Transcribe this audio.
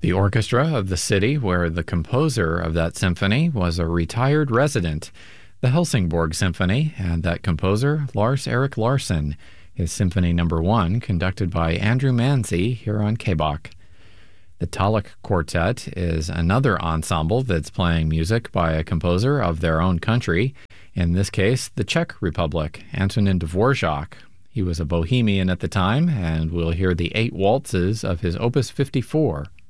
The orchestra of the city where the composer of that symphony was a retired resident, the Helsingborg Symphony, and that composer, Lars-Erik Larsson, his Symphony No. 1, conducted by Andrew Manzi here on KBOK. The Talek Quartet is another ensemble that's playing music by a composer of their own country, in this case, the Czech Republic, Antonin Dvorak. He was a Bohemian at the time, and we'll hear the 8 waltzes of his Opus 54.